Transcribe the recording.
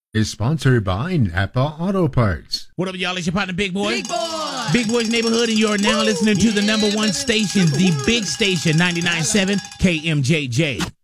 is sponsored by Napa Auto Parts. What up, y'all? It's your partner, Big Boy. Big Boy. Big Boy's Neighborhood, and you're now listening to the number one station, the big station, 99.7 KMJJ.